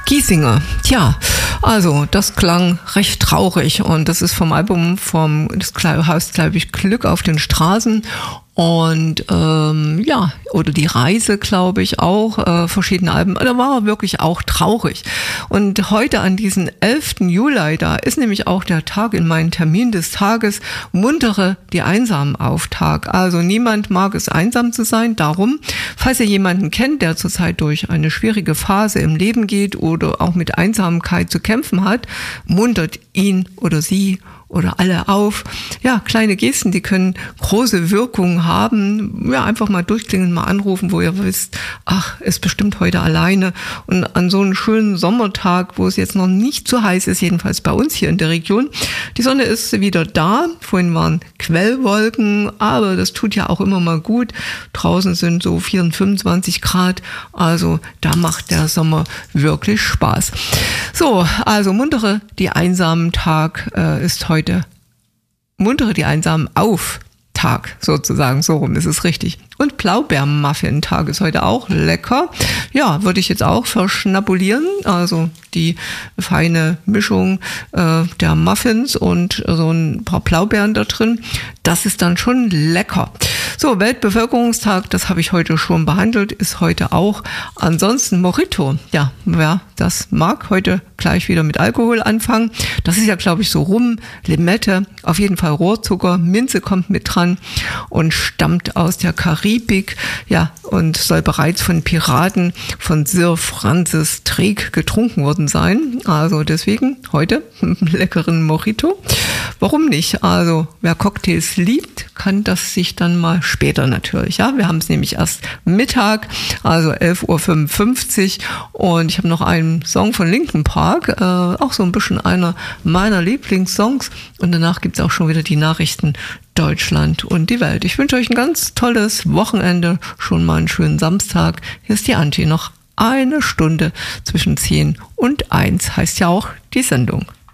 Giesinger. Tja, also das klang recht traurig und das ist vom Album das heißt, glaube ich, Glück auf den Straßen. Und ja, oder die Reise, glaube ich, auch, verschiedene Alben. Da war er wirklich auch traurig. Und heute an diesem 11. Juli, da ist nämlich auch der Tag in meinem Termin des Tages, muntere die Einsamen auf Tag. Also niemand mag es, einsam zu sein. Darum, falls ihr jemanden kennt, der zurzeit durch eine schwierige Phase im Leben geht oder auch mit Einsamkeit zu kämpfen hat, muntert ihn oder sie oder alle auf. Ja, kleine Gesten, die können große Wirkung haben. Ja, einfach mal durchklingeln, mal anrufen, wo ihr wisst, ach, ist bestimmt heute alleine. Und an so einem schönen Sommertag, wo es jetzt noch nicht so heiß ist, jedenfalls bei uns hier in der Region. Die Sonne ist wieder da. Vorhin waren Quellwolken, aber das tut ja auch immer mal gut. Draußen sind so 24, 25 Grad. Also da macht der Sommer wirklich Spaß. So, also muntere die Einsamen Tag ist heute. Muntere die Einsamen auf Tag, sozusagen, so rum ist es richtig. Und Blaubeermuffin-Tag ist heute auch lecker. Ja, würde ich jetzt auch verschnabulieren. Also die feine Mischung der Muffins und so ein paar Blaubeeren da drin. Das ist dann schon lecker. So, Weltbevölkerungstag, das habe ich heute schon behandelt, ist heute auch. Ansonsten Mojito. Ja, wer das mag, heute gleich wieder mit Alkohol anfangen. Das ist ja, glaube ich, so Rum, Limette, auf jeden Fall Rohrzucker, Minze kommt mit dran und stammt aus der Karibik, ja, und soll bereits von Piraten von Sir Francis Drake getrunken worden sein. Also deswegen heute einen leckeren Mojito. Warum nicht? Also wer Cocktails liebt, kann das sich dann mal später natürlich. Ja, wir haben es nämlich erst Mittag, also 11:55 Uhr und ich habe noch einen Song von Linkin Park, auch so ein bisschen einer meiner Lieblingssongs und danach gibt es auch schon wieder die Nachrichten Deutschland und die Welt. Ich wünsche euch ein ganz tolles Wochenende, schon mal einen schönen Samstag. Hier ist die Anti, noch eine Stunde zwischen 10 und 1 heißt ja auch die Sendung.